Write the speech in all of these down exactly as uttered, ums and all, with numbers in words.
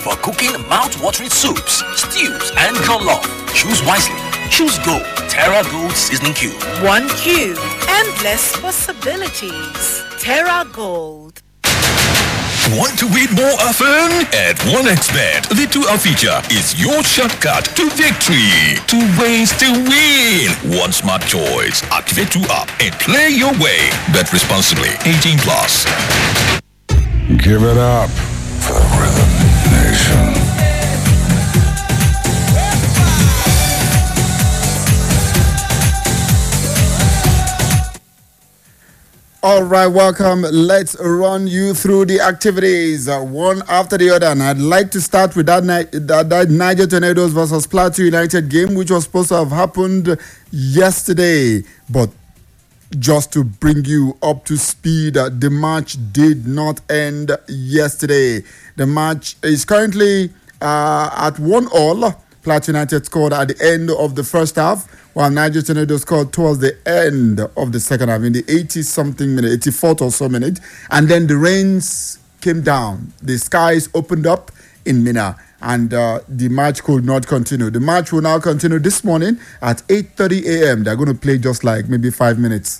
for cooking mouth-watering soups, stews, and jollof. Choose wisely. Choose Gold. Terra Gold Seasoning Cube. One cube. Endless possibilities. Terra Gold. Want to win more often? At OneXBet, the two-hour feature is your shortcut to victory. Two ways to win. One smart choice. Activate two up and play your way. Bet responsibly. eighteen plus. Give it up for the Rhythm Nation. All right, welcome. Let's run you through the activities uh, one after the other. And I'd like to start with that, Ni- that, that Niger Tornadoes versus Plateau United game, which was supposed to have happened yesterday. But just to bring you up to speed, uh, the match did not end yesterday. The match is currently uh, at one all. Plateau United scored at the end of the first half, while Niger Tornadoes scored towards the end of the second half, in the eighty-something minute, eighty-fourth or so minute. And then the rains came down. The skies opened up in Minna, and uh, the match could not continue. The match will now continue this morning at eight thirty a.m. They're going to play just like maybe five minutes.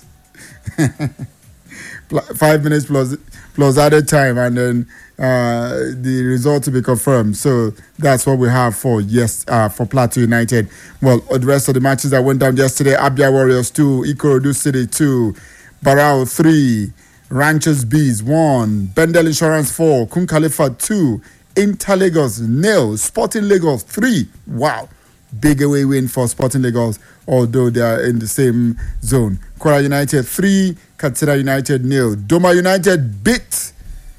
five minutes plus, plus added time, and then uh, the result to be confirmed. So that's what we have for yes uh, for Plateau United. Well, the rest of the matches that went down yesterday: Abia Warriors two, Ikorodu City two, Barao three, Ranchers Bees one, Bendel Insurance four, Kun Khalifa two, Inter Lagos nil, Sporting Lagos three. Wow, big away win for Sporting Lagos, although they are in the same zone. Kwara United three, Katsina United nil. Doma United beat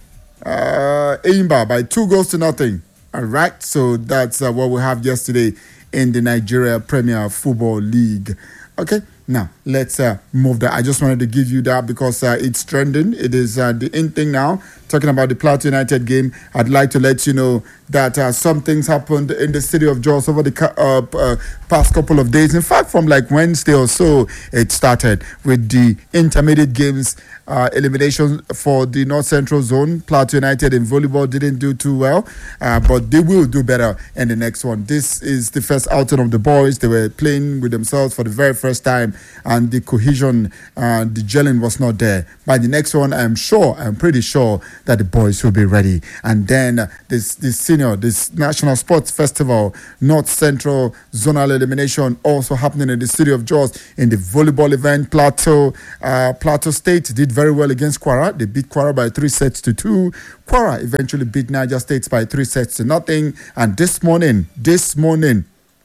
uh, Eimba by two goals to nothing. All right, so that's uh, what we have yesterday in the Nigeria Premier Football League. Okay, now let's uh, move that. I just wanted to give you that because uh, it's trending. It is uh, the in thing now. Talking about the Plateau United game, I'd like to let you know that uh, some things happened in the city of Jos over the uh, uh, past couple of days. In fact, from like Wednesday or so, it started with the intermediate games uh, elimination for the North Central Zone. Plateau United in volleyball didn't do too well, uh, but they will do better in the next one. This is the first outing of the boys. They were playing with themselves for the very first time, and the cohesion, uh, the gelling was not there. By the next one, I'm sure, I'm pretty sure that the boys will be ready. And then uh, this this senior, this National Sports Festival, North Central Zonal Elimination, also happening in the city of Jos. In the volleyball event, Plateau uh, Plateau State did very well against Kwara. They beat Kwara by three sets to two. Kwara eventually beat Niger State by three sets to nothing. And this morning, this morning,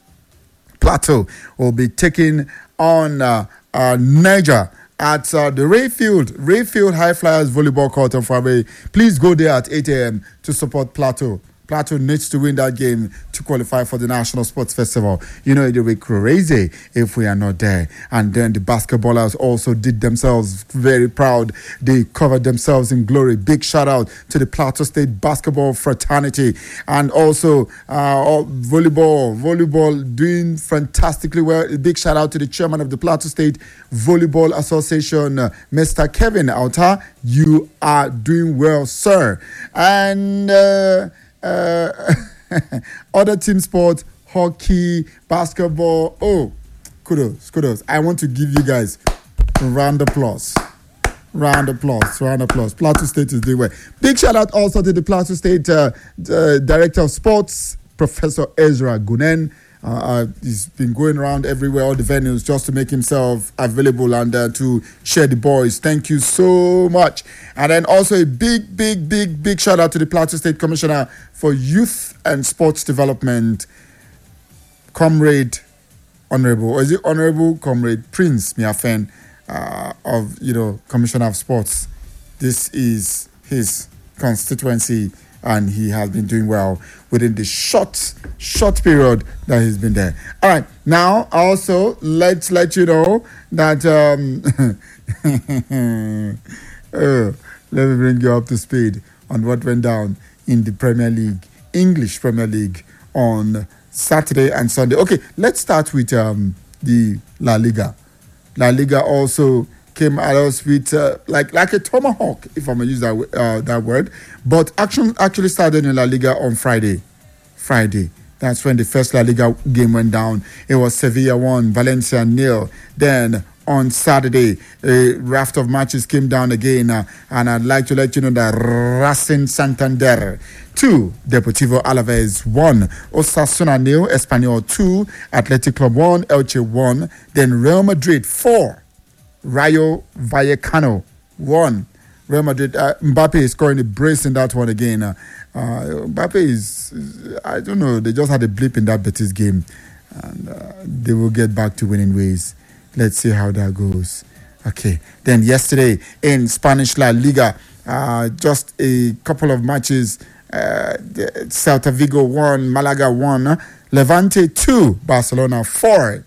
Plateau will be taking on uh, uh, Niger at uh, the Rayfield, Rayfield High Flyers volleyball court on Friday. Please go there at eight a.m. to support Plateau. Plateau needs to win that game to qualify for the National Sports Festival. You know, it will be crazy if we are not there. And then the basketballers also did themselves very proud. They covered themselves in glory. Big shout out to the Plateau State basketball fraternity. And also uh, volleyball, volleyball doing fantastically well. A big shout out to the chairman of the Plateau State Volleyball Association, uh, Mister Kevin Alta. You are doing well, sir. And Uh, Uh, other team sports, hockey, basketball. Oh, kudos, kudos. I want to give you guys a round of applause. Round of applause, round of applause. Plateau State is doing well. Big shout out also to the Plateau State uh, uh, Director of Sports, Professor Ezra Gunen. Uh, uh, he's been going around everywhere, all the venues, just to make himself available and uh, to share the boys. Thank you so much. And then also a big, big, big, big shout out to the Plateau State Commissioner for Youth and Sports Development, Comrade Honorable, or is it Honorable Comrade Prince Miafen, uh, of, you know, Commissioner of Sports. This is his constituency, and he has been doing well within the short, short period that he's been there. All right, now also let's let you know that um, uh, let me bring you up to speed on what went down in the Premier League, English Premier League, on Saturday and Sunday. Okay, let's start with um, the La Liga. La Liga also came at us with uh, like like a tomahawk, if I may use that uh, that word. But action actually started in La Liga on Friday. Friday. That's when the first La Liga game went down. It was Sevilla one, Valencia nil. Then on Saturday, a raft of matches came down again, uh, and I'd like to let you know that Racing Santander two, Deportivo Alaves one, Osasuna nil, Espanyol two, Athletic Club one, Elche one, then Real Madrid four, Rayo Vallecano one. Real Madrid, uh, Mbappe is scoring a brace in that one again. Uh, uh, Mbappe is, is, I don't know, they just had a blip in that Betis game, and uh, they will get back to winning ways. Let's see how that goes. Okay. Then yesterday in Spanish La Liga, uh, just a couple of matches. Uh, Celta Vigo one, Malaga one, Levante two, Barcelona four,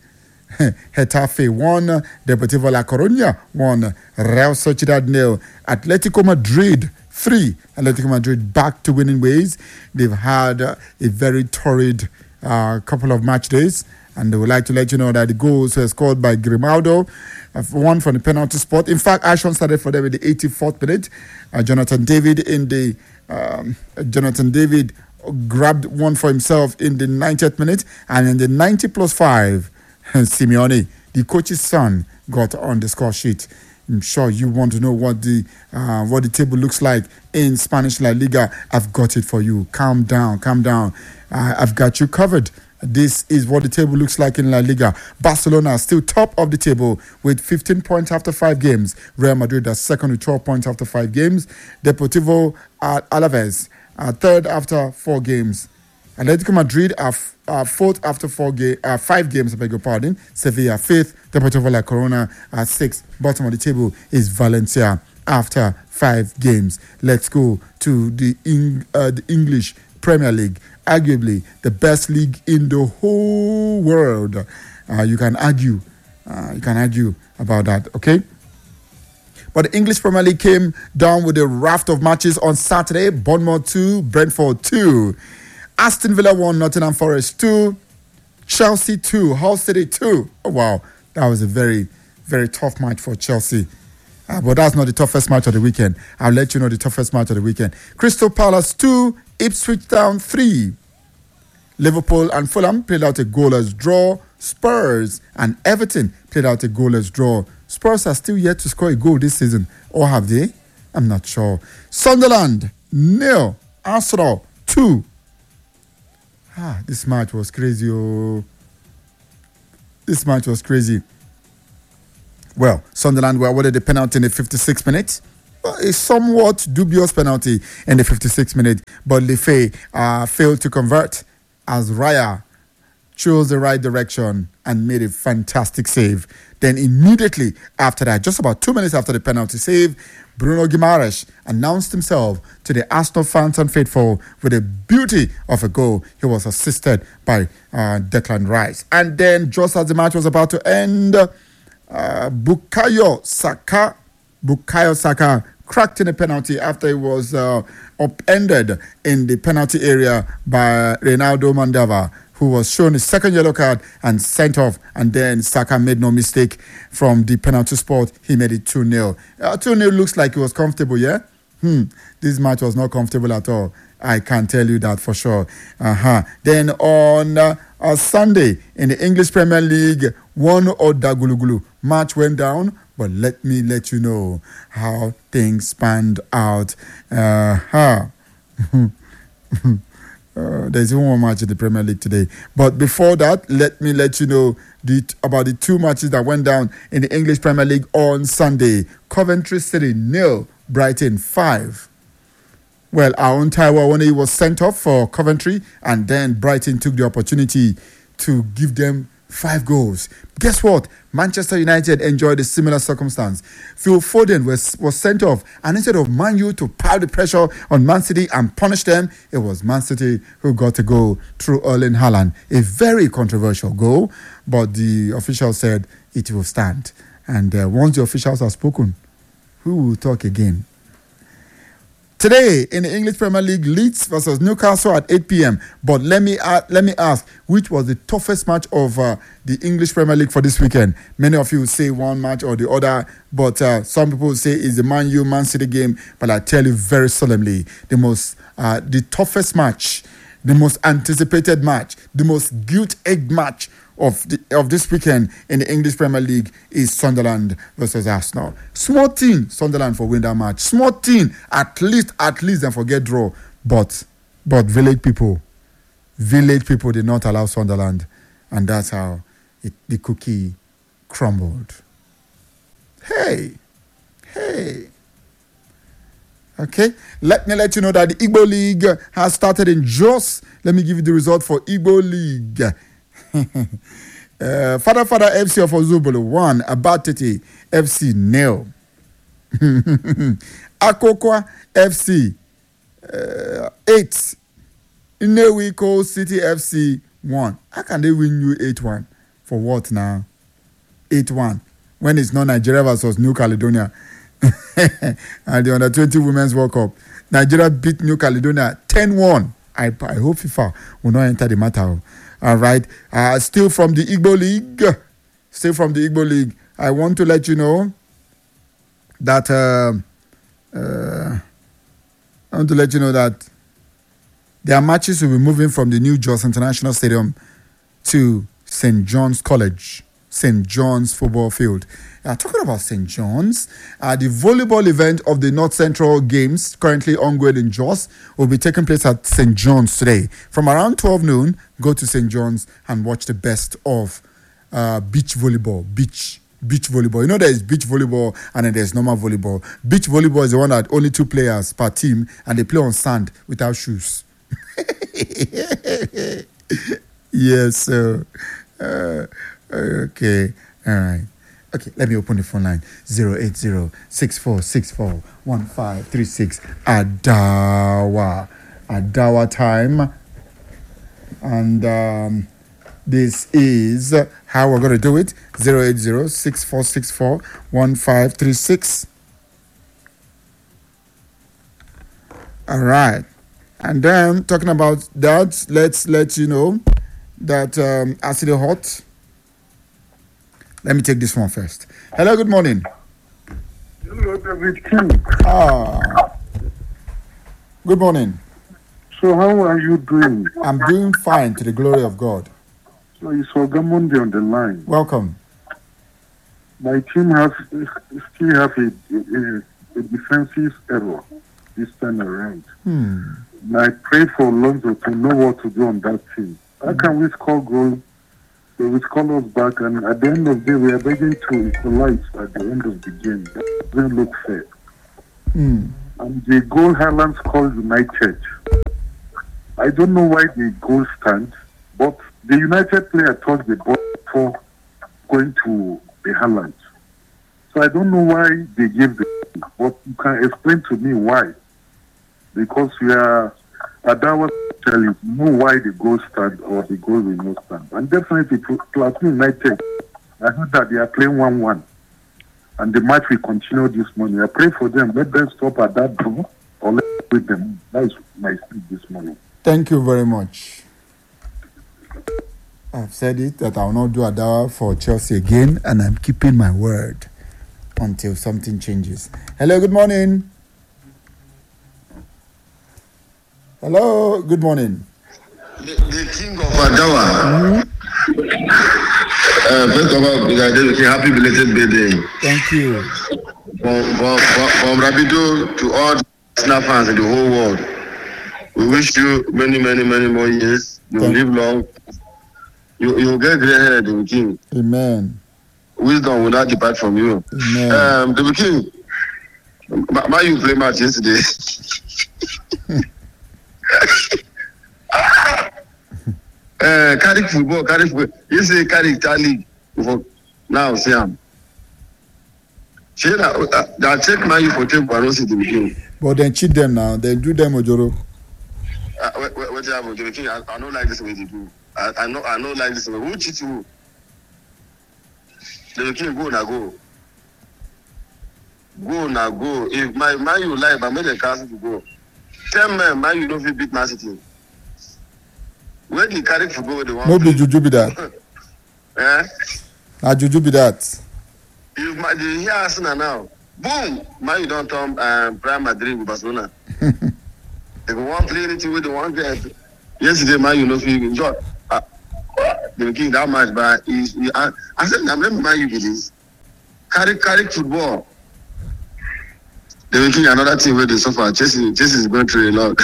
Getafe one, Deportivo La Coruña one, Real Sociedad nil, Atletico Madrid three. Atletico Madrid back to winning ways. They've had uh, a very torrid uh, couple of match days. And they would like to let you know that the goals were scored by Grimaldo, uh, one from the penalty spot. In fact, action started for them in the eighty-fourth minute. Uh, Jonathan David in the um, Jonathan David grabbed one for himself in the ninetieth minute, and in the ninety plus five, Simeone, the coach's son, got on the score sheet. I'm sure you want to know what the uh, what the table looks like in Spanish La Liga. I've got it for you. Calm down, calm down. Uh, I've got you covered. This is what the table looks like in La Liga. Barcelona still top of the table with fifteen points after five games. Real Madrid are second with twelve points after five games. Deportivo uh, Alaves are third after four games. Atletico Madrid are, f- are fourth after four ga- uh, five games, I beg your pardon. Sevilla fifth. Deportivo La Corona are sixth. Bottom of the table is Valencia after five games. Let's go to the, Eng- uh, the English Premier League. Arguably the best league in the whole world. Uh, you can argue, uh, you can argue about that, okay? But the English Premier League came down with a raft of matches on Saturday. Bournemouth two, Brentford two, Aston Villa one, Nottingham Forest two, Chelsea two, Hull City two. Oh wow, that was a very, very tough match for Chelsea. Uh, but that's not the toughest match of the weekend. I'll let you know the toughest match of the weekend. Crystal Palace two, Ipswich Town three. Liverpool and Fulham played out a goalless draw. Spurs and Everton played out a goalless draw. Spurs are still yet to score a goal this season. Or have they? I'm not sure. Sunderland nil. Arsenal two. Ah, this match was crazy. Oh. This match was crazy. Well, Sunderland were awarded a penalty in the fifty-sixth minute. A somewhat dubious penalty in the fifty-sixth minute, but Lefay uh, failed to convert as Raya chose the right direction and made a fantastic save. Then immediately after that, just about two minutes after the penalty save, Bruno Guimaraes announced himself to the Arsenal fans and faithful with a beauty of a goal. He was assisted by uh, Declan Rice. And then just as the match was about to end, uh, Bukayo Saka, Bukayo Saka cracked in a penalty after it was uh, upended in the penalty area by Reynaldo Mandava, who was shown his second yellow card and sent off. And then Saka made no mistake from the penalty spot. He made it two nil. Uh, two nil looks like it was comfortable, yeah? Hmm. This match was not comfortable at all. I can tell you that for sure. Uh-huh. Then on uh, uh, Sunday in the English Premier League, one Odagulugulu match went down. But let me let you know how things panned out. Uh-huh. Uh, there's even one match in the Premier League today. But before that, let me let you know the, about the two matches that went down in the English Premier League on Sunday. Coventry City nil, Brighton five. Well, our own Taiwo Awoniyi was sent off for Coventry, and then Brighton took the opportunity to give them five goals. Guess what? Manchester United enjoyed a similar circumstance. Phil Foden was, was sent off, and instead of Man U to pile the pressure on Man City and punish them, it was Man City who got a goal through Erling Haaland. A very controversial goal, but the officials said it will stand. And uh, once the officials have spoken, we will talk again. Today in the English Premier League, Leeds versus Newcastle at eight p.m. But let me uh, let me ask, which was the toughest match of uh, the English Premier League for this weekend? Many of you say one match or the other, but uh, some people say it's the Man U Man City game. But I tell you very solemnly, the most uh, the toughest match, the most anticipated match, the most guilt-edged match of the, of this weekend in the English Premier League is Sunderland versus Arsenal. Small team, Sunderland for win that match. Small team, at least, at least, and forget draw. But, but village people, village people did not allow Sunderland, and that's how it, the cookie crumbled. Hey, hey. Okay, let me let you know that the Igbo League has started in Jos. Let me give you the result for Igbo League. uh, Father Father F C of Ozubulu one, Abatete F C nil. Akokwa F C uh, eight. Inewiko City F C one. How can they win you eight one? For what now? eight one. When it's not Nigeria versus New Caledonia. And the under twenty Women's World Cup. Nigeria beat New Caledonia ten one. I, I hope FIFA will not enter the matter. All right. Uh, still from the Igbo League. Still from the Igbo League. I want to let you know that uh, uh, I want to let you know that their matches will be moving from the new Jos International Stadium to Saint John's College, Saint John's Football Field. Uh, talking about Saint John's, uh, the volleyball event of the North Central Games, currently ongoing in Jos, will be taking place at Saint John's today. From around twelve noon, go to Saint John's and watch the best of uh, beach volleyball. Beach beach volleyball. You know there is beach volleyball and then there's normal volleyball. Beach volleyball is the one that only two players per team and they play on sand without shoes. Yes, sir. Uh, okay, all right. Okay, let me open the phone line. zero eight zero, six four six four, one five three six. Adawa. Adawa time. And um, this is how we're going to do it. zero eight zero, six four six four, one five three six. All right. And then talking about that, let's let you know that um, Acid Hot. Let me take this one first. Hello, good morning. Hello, David King. Ah, good morning. So how are you doing? I'm doing fine to the glory of God. So it's Ogamonde on the line. Welcome. My team has still have a, a, a defensive error this time around. Hmm. And I pray for Lonzo to know what to do on that team. How can we score goals? They will call us back, and at the end of the day, we are begging to equalize at the end of the game. That doesn't look fair. Hmm. And the goal Highlands called United. I don't know why the goal stands, but the United player touched the ball before going to the Highlands. So I don't know why they gave the goal, but you can explain to me why. Because we are Adawa tell you know why the goal stand or the goal will not stand. And definitely Plateau United, I heard that they are playing one one. And the match will continue this morning. I pray for them. Let them stop at that draw or let them with them. That is my speech this morning. Thank you very much. I've said it that I will not do Adawa for Chelsea again, and I'm keeping my word until something changes. Hello, good morning. Hello, good morning. The, the king of Adawa. Mm-hmm. uh, first of all, Brigadier, happy belated birthday. Thank you. From, from, from Rabido to all the Arsenal fans in the whole world, we wish you many, many, many more years. You will live long. You you will get gray hair, the king. Amen. Wisdom will not depart from you. Amen. Um, the king. My, my you play match yesterday. uh, carry football, carry football. You say carry Italy. Now, see him. That check my you for take Barosi to the king. But then cheat them now. Then do them Ojoro. Uh, what what, what you have the king? I, I don't like this way to do. I, I know I don't like this way. Who cheat you? The king go now go. Go now go. If my man you like, I made a castle to go. Ten men, man, you don't feel beat Man City. Where do you carry football? They want. No, be Juju be that. Eh? Now Juju be that. If my the here Arsenal now, boom, man, you don't turn um, Real Madrid with Barcelona. They go one play anything with the one get. Yesterday, man, you know, feeling joy. Uh, the king that match, but he, he, I, I said, I'm not man, you this. Carry, carry football. The king, another team where they suffer. Chelsea, Chelsea is going through a lot.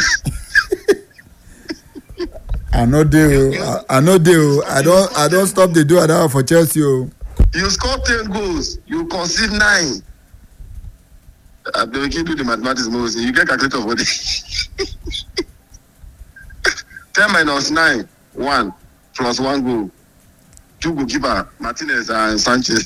I know they. I, I know they. I don't. I don't stop the do that for Chelsea. You score ten goals, you concede nine. Uh, the king do the mathematics most. You get calculator for this. ten minus nine, one plus one goal. Two goalkeeper, Martinez and Sanchez.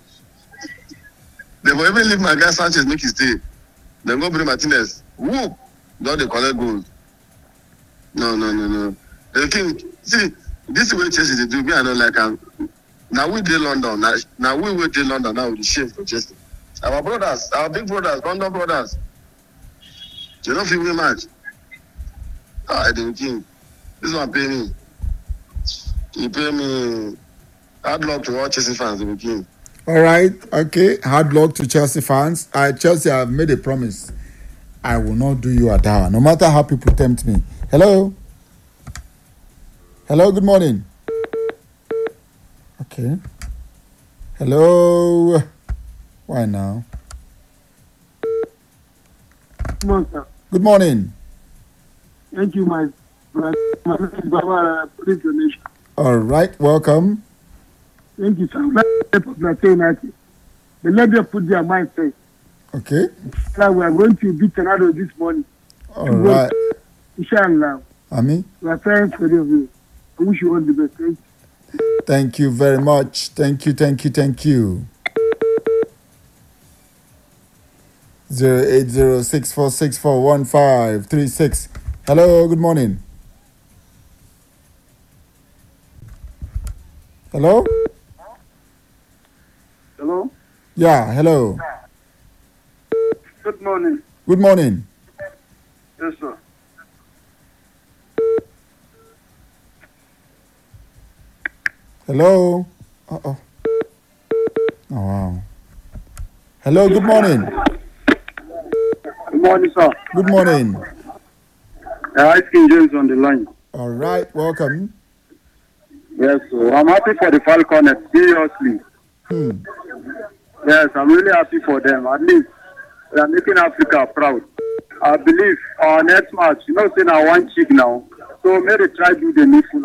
They will even leave my guy Sanchez make his stay. Then go bring Martinez. Whoop! Don't they collect goals? No, no, no, no. The king, see, this is what Chelsea they do. Me, I don't like them. Now we did London. Now, now we wait in London. Now with the shame for Chelsea. Our brothers, our big brothers, London brothers. They don't feel very much. Ah, the king. This one pay me. He pay me. Hard luck to all Chelsea fans, the king. All right, okay. Hard luck to Chelsea fans. I Chelsea have made a promise. I will not do you a down, no matter how people tempt me. Hello. Hello. Good morning. Okay. Hello. Why now? Good morning, sir. Good morning. Thank you, my brother. My name is Baba. Police donation. All right. Welcome. Thank you, sir. Let Plateau United. But let them put their mind first. Okay. Now we are going to beat Tornado this morning. All right. Inshallah. Ami. We are praying for you. I wish you all the best. Thank you. Thank you very much. Thank you, thank you, thank you. Zero eight zero six four six four one five three six. Hello, good morning. Hello? Hello? Yeah, hello. Good morning. Good morning. Yes, sir. Hello? Uh-oh. Oh, wow. Hello, good morning. Good morning, sir. Good morning. Uh, Ice King James on the line. All right, welcome. Yes, sir. I'm happy for the Falconets, seriously. Hmm. Yes, I'm really happy for them. At least they are making Africa proud. I believe our next match, you know, saying I want chick now. So maybe try to do the needful.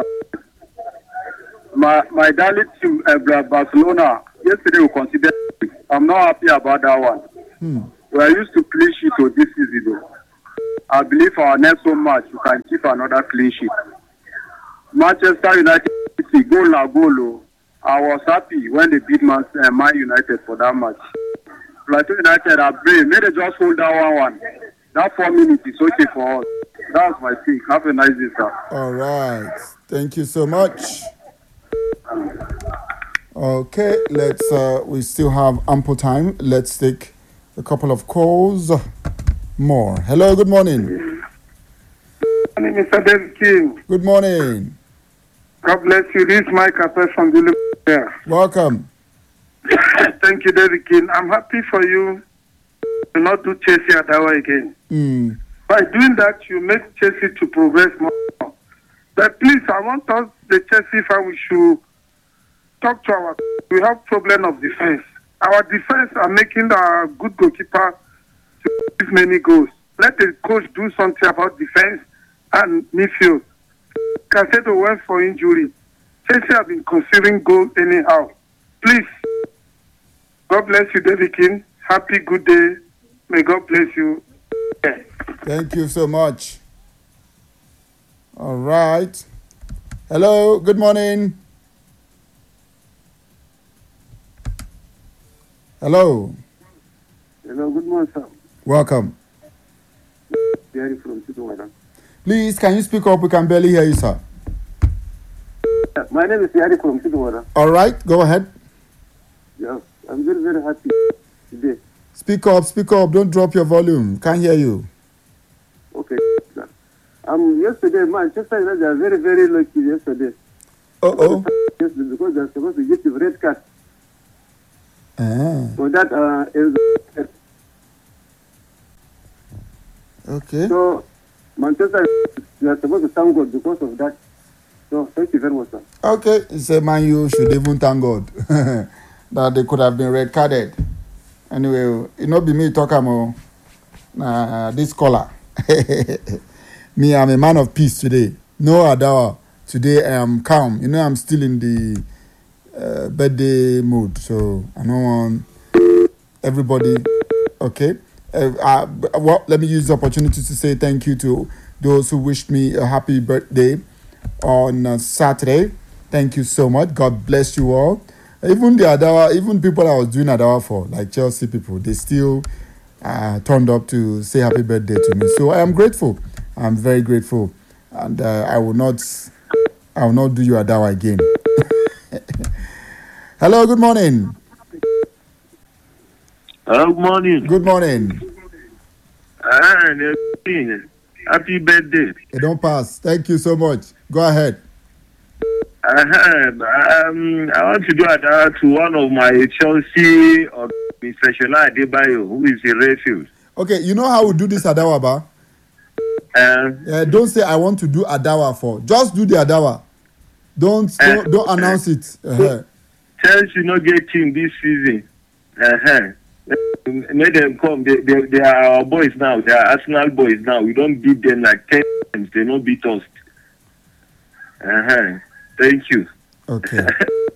My my darling team, uh, Barcelona, yesterday we considered. I'm not happy about that one. Hmm. We are used to clean sheet to this season though. I believe our next home match we can keep another clean sheet. Manchester United, goal na goal. I was happy when they beat Man, uh, Man United for that match. Plateau United are brave. May they just hold that one one. That four minutes is okay for us. That's my thing. Have a nice day, sir. All right. Thank you so much. Okay, let's, uh, we still have ample time. Let's take a couple of calls more. Hello, good morning. My name is Mister David King. Good morning. God bless you. This is Mike Capel from the there. Welcome. Thank you, David King. I'm happy for you to not do Chelsea at that way again. Mm. By doing that, you make Chelsea to progress more. But please, I want us, the Chelsea fan, we should talk to our. We have problem of defense. Our defense are making a good goalkeeper to give many goals. Let the coach do something about defense and midfield. Casedo went for injury. Chelsea have been considering goals anyhow. Please, God bless you, David King. Happy good day. May God bless you. Yeah. Thank you so much. All right. Hello, good morning. Hello. Hello, good morning, sir. Welcome. Gary from Sidon. Please, can you speak up? We can barely hear you, sir. My name is Yari from Sidon. All right, go ahead. Yes, I'm very, very happy today. Speak up, speak up. Don't drop your volume. Can't hear you. Okay, sir. Um, yesterday, Manchester United are very, very lucky yesterday. Uh-oh. Yes, because they're supposed to get the red card. Ah. So that uh, is... Okay. So, Manchester, you are supposed to thank God because of that. So thank you very much, sir. Okay, he said Man U should even thank God that they could have been red carded. Anyway, it not be me talking more. Uh, this caller. Me, I'm a man of peace today. No Adawa. Today I am calm. You know, I'm still in the uh, birthday mood, so I don't want everybody. Okay. Uh, uh, well, let me use the opportunity to say thank you to those who wished me a happy birthday on uh, Saturday. Thank you so much. God bless you all. Even the Adawa, even people I was doing Adawa for, like Chelsea people, they still uh, turned up to say happy birthday to me. So I am grateful. I'm very grateful, and uh, I will not, I will not do you Adawa again. Hello. Good morning. Hello, good morning. Good morning. Ah, happy birthday. It don't pass. Thank you so much. Go ahead. Uh-huh. Um, I want to do that to one of my Chelsea or Mister Shola Adebayo, who is a refuge. Okay, you know how we do this Adawa, ba? Uh, uh, don't say I want to do Adawa for. Just do the Adawa. Don't uh, don't, don't announce it. Uh-huh. Chelsea no get team this season. Uh-huh. Make them come. They, they, they are our boys now. They are Arsenal boys now. We don't beat them like ten times. They don't beat us. Uh-huh. Thank you. Okay.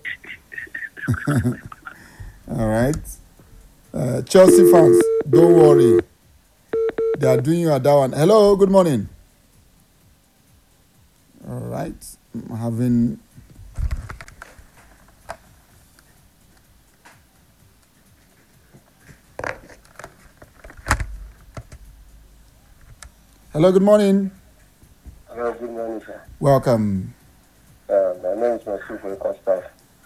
All right. Uh, Chelsea fans, don't worry. They are doing you a down. Hello, good morning. All right. I'm having... Hello, good morning. Hello, good morning, sir. Welcome. Uh, my name is Masoud from Equa Staff.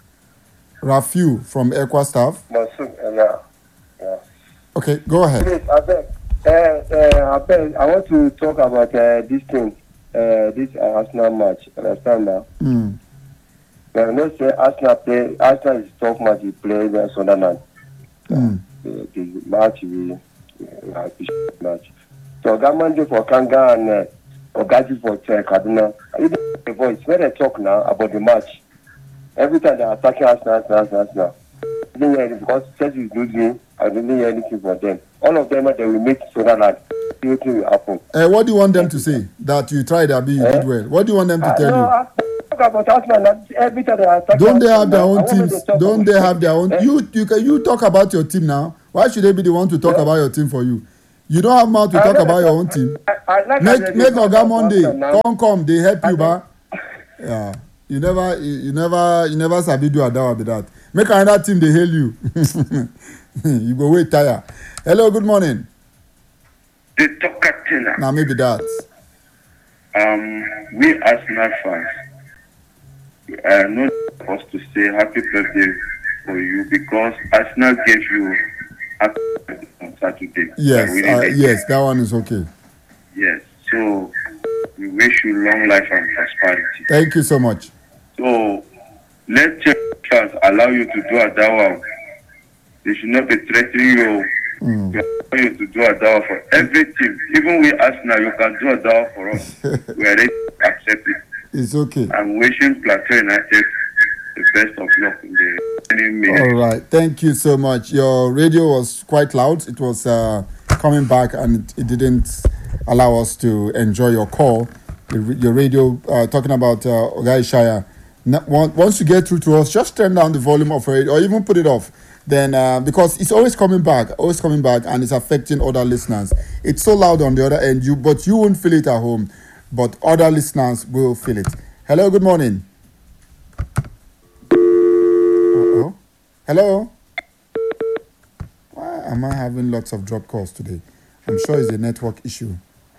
Rafiu from Equa Staff? Masoud, uh, yeah. yeah. Okay, go ahead. Please, I beg. Uh, uh, I beg. I want to talk about uh, this thing, uh, this uh, Arsenal match. Understand now? Mm. Now, let's say Arsenal play, Arsenal is tough match. He played against Sunderland. Mm. The, the match, the uh, match. So, Gamande for Kanga and uh, Ogaji for uh, Kaduna. I didn't the voice. When they talk now about the match, every time they're attacking Arsenal, Arsenal, Arsenal, Arsenal. I didn't hear it because Chelsea is losing. I didn't hear anything from them. All of them, they will make Sunderland. Anything will happen. Uh, what do you want them to say? That you tried, Abi, you eh? did well. What do you want them to uh, tell no, you? I talk about Arsenal. Every time they are attacking Don't they have their Arsenal, own teams? They Don't they have their own? Eh? You, you, can, you talk about your team now. Why should they be the one to talk yeah. about your team for you? You don't have mouth to I talk about your own team. I, I like make make Oga Monday come come. They help you, ba. Yeah, you never you, you never you never sabi do adawa with that. Make another team they hail you. You go wait tire. Hello, good morning. The Tokatina. Now maybe that. Um, we Arsenal fans are not supposed to say happy birthday for you because Arsenal gave you happy birthday on Saturday. Yes, uh, yes, that one is okay. Yes, so we wish you long life and prosperity. Thank you so much. So let chance allow you to do a dawa. They should not be threatening you. Mm. To allow you to do a dawa for every team. Even we Arsenal, you can do a dawa for us. We are ready to accept it. It's okay. I'm wishing Plateau United the best of luck in the coming minutes. All right, thank you so much. Your radio was quite loud. It was uh, coming back, and it, it didn't allow us to enjoy your call. Your radio uh, talking about uh, Oga Ishaya. Once you get through to us, just turn down the volume of it, or even put it off. Then, uh, because it's always coming back, always coming back, and it's affecting other listeners. It's so loud on the other end, you but you won't feel it at home, but other listeners will feel it. Hello, good morning. Uh-oh. Hello. Why am I having lots of drop calls today? I'm sure it's a network issue.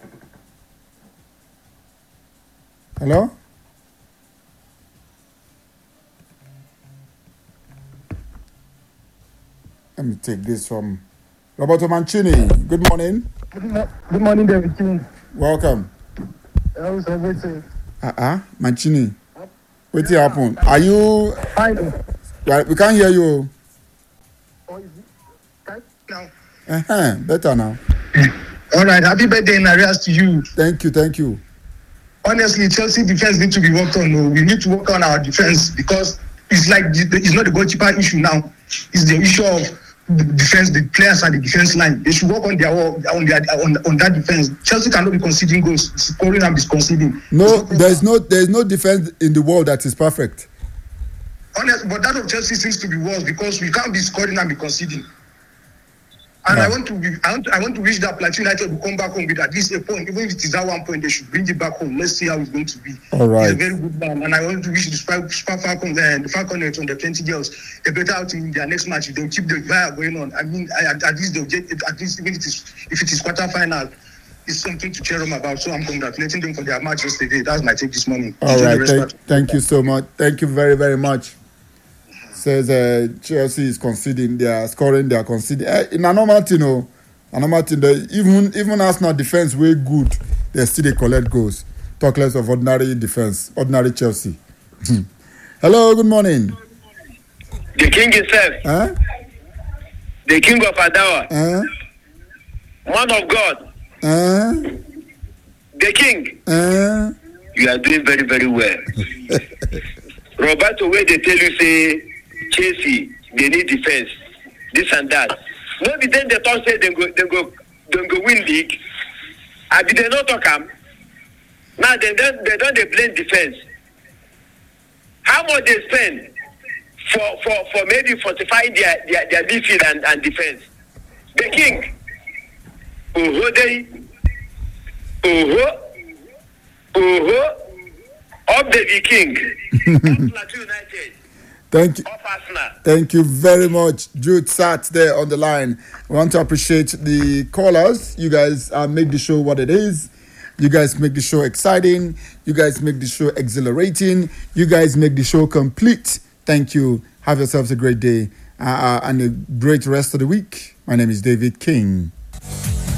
Hello? Let me take this from Roberto Mancini. Good morning. Good, mo- good morning, David. Welcome. How's everything? Uh-uh. Mancini. What's yeah. happened? Are you... Fine. We can't hear you. Oh, is it? Right now. Uh-huh. Better now. All right, happy birthday in arrears to you. Thank you, thank you. Honestly, Chelsea defense need to be worked on. No, we need to work on our defense because it's like it's not the goalkeeper issue now. It's the issue of the defense, the players and the defense line. They should work on their on their on, on that defense. Chelsea cannot be conceding goals, scoring and conceding. No, there's no there's no defense in the world that is perfect. Honestly, but that of Chelsea seems to be worse because we can't be scoring and be conceding. And yeah. I want to be, I want, I want to wish that Plateau United will come back home with at least a point. Even if it is that one point, they should bring it back home. Let's see how it's going to be. All right. He's a very good man. And I want to wish the Super, Super Falcons and the Falcons on the twenty girls a better outing in their next match. They'll keep the fire going on. I mean, I, at, at least they'll get it, at least even if it is, if it is quarter final, it's something to cheer them about. So I'm congratulating them for their match yesterday. That's my take this morning. All right. Thank, thank you so much. Thank you very, very much. Says uh, Chelsea is conceding. They are scoring. They are conceding. Uh, in a normal thing, you know, a normal thing, they, even even Arsenal defense way good, they still they collect goals. Talk less of ordinary defense, ordinary Chelsea. Hello, good morning. The king himself. Huh? The king of Adawa. Huh? Man of God. Huh? The king. Huh? You are doing very, very well. Roberto, where they tell you, say, Chelsea, they need defense, this and that. Maybe then they talk say they go, they go, they go win league. I did they not talk am. Now they don't, they don't they blame defense. How much they spend for for, for maybe fortifying their their, their midfield and, and defense? The king. Oh they. Oh oh. Of the king. Thank you. Thank you very much. Jude sat there on the line. We want to appreciate the callers. You guys uh, make the show what it is. You guys make the show exciting. You guys make the show exhilarating. You guys make the show complete. Thank you. Have yourselves a great day uh, uh, and a great rest of the week. My name is David King.